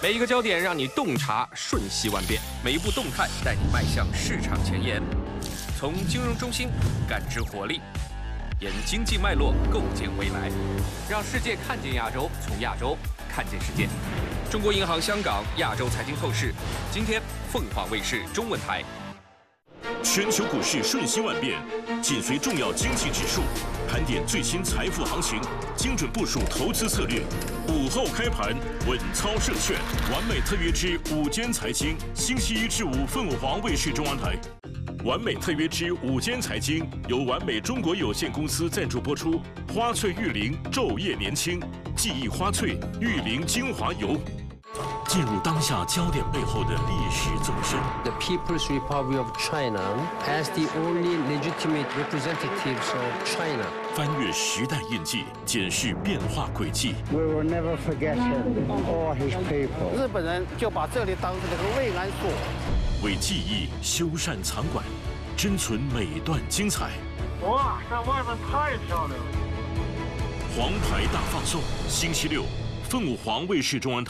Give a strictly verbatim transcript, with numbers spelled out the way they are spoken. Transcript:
每一个焦点让你洞察瞬息万变，每一步动态带你迈向市场前沿。从金融中心感知活力，沿经济脉络构建未来，让世界看见亚洲，从亚洲看见世界。中国银行香港亚洲财经透视，今天凤凰卫视中文台。 全球股市瞬息万变，紧随重要经济指数，盘点最新财富行情，精准部署投资策略。午后开盘，稳操胜券。完美特约之午间财经，星期一至五凤凰卫视中文台。完美特约之午间财经由完美中国有限公司赞助播出。花萃玉林昼夜年轻，记忆花萃玉林精华油。进入当下焦点背后的历史纵深。 The People's Republic of China as the only legitimate representatives of China. 翻越时代印记，检视变化轨迹。 We will never forget him or his people. 日本人就把这里当成了个慰安所。 为记忆修缮藏馆，珍存每段精彩。 哇，在外面太漂亮了！ 黄牌大放送，星期六，凤凰卫视中文台。